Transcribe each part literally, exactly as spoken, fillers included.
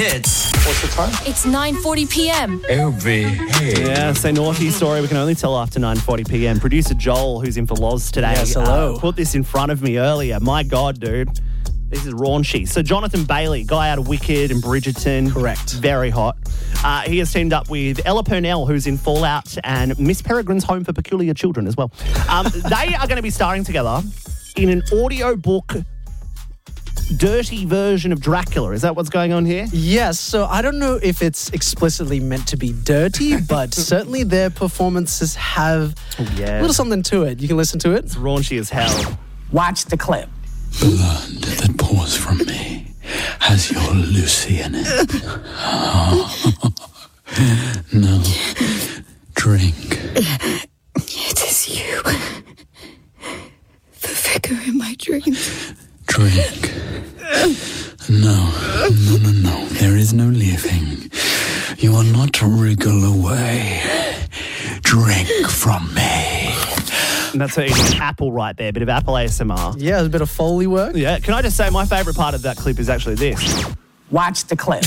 hits. What's the time? It's nine forty p.m. L V. Yeah, so naughty story we can only tell after nine forty p.m. Producer Joel, who's in for Loz today, Yes, hello. uh, put this in front of me earlier. My God, dude. This is raunchy. So Jonathan Bailey, guy out of Wicked and Bridgerton. Correct. Very hot. Uh, he has teamed up with Ella Purnell, who's in Fallout, and Miss Peregrine's Home for Peculiar Children as well. Um, they are going to be starring together in an audiobook dirty version of Dracula. Is that what's going on here? Yes, so I don't know if it's explicitly meant to be dirty, but certainly their performances have yeah. a little something to it. You can listen to it. It's raunchy as hell. Watch the clip. Blood that pours from me has your Lucy in it. No. Drink. It is you. The vicar in my dreams. Drink. No. No, no, no. There is no leaving. You are not to wriggle away. Drink from me. And that's a Apple right there, bit of Apple A S M R. Yeah, there's a bit of Foley work. Yeah, can I just say my favourite part of that clip is actually this. Watch the clip.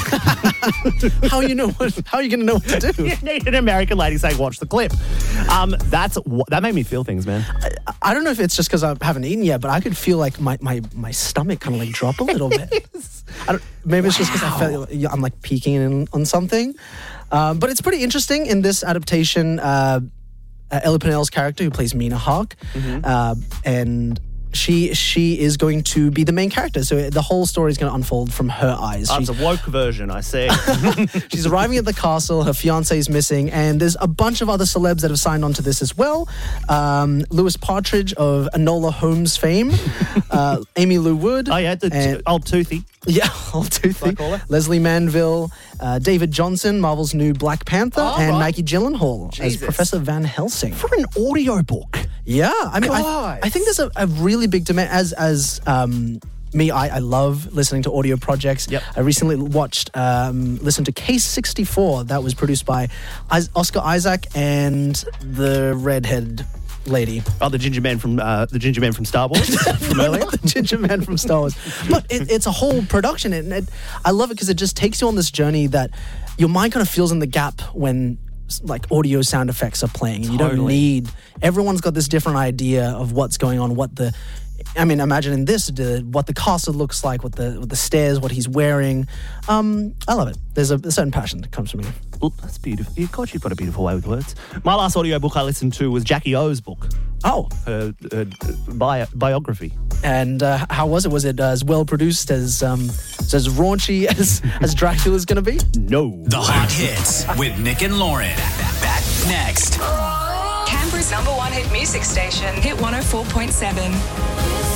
How you know what, how are you going to know what to do? You need an American lady saying, watch the clip. Um, that's That made me feel things, man. I, I don't know if it's just because I haven't eaten yet, but I could feel like my, my, my stomach kind of like drop a little bit. I don't, maybe it's just because I felt like I'm like peeking in on something. Um, but it's pretty interesting in this adaptation. Uh, uh, Ella Purnell's character, who plays Mina Hark, Mm-hmm. uh, and she she is going to be the main character. So the whole story is going to unfold from her eyes. Oh, She- it's a woke version, I see. She's arriving at the castle. Her fiance is missing, and there's a bunch of other celebs that have signed on to this as well. Um, Lewis Partridge of Enola Holmes fame, uh, Amy Lou Wood. Oh, yeah, the and- old Toothy. yeah, all toothy. call her? Leslie Manville, uh, David Johnson, Marvel's new Black Panther, Oh, and right. Maggie Gyllenhaal as Jesus. Professor Van Helsing. For an audiobook. Yeah, I mean, I, Guys. I think there's a, a really big demand. As as um, me, I, I love listening to audio projects. Yep. I recently watched, um, listened to Case sixty-four that was produced by Is- Oscar Isaac and the redhead lady. Oh, the ginger man from uh, the ginger man from Star Wars from earlier. Not the ginger man from Star Wars. But it, it's a whole production, and it, I love it because it just takes you on this journey that your mind kind of fills in the gap when like audio sound effects are playing, and you don't Totally. need. Everyone's got this different idea of what's going on, what the. I mean, imagine in this, the, what the castle looks like, what the what the stairs, what he's wearing. Um, I love it. There's a, a certain passion that comes from me. Oh, that's beautiful. You- God, you've got a beautiful way with words. My last audiobook I listened to was Jackie O's book, Oh, her, her bio, biography. and uh, how was it? Was it as well produced as um, as raunchy as as Dracula's going to be? No. The hot hits with Nick and Lauren. Back next. Canberra's number one hit music station, Hit one oh four point seven.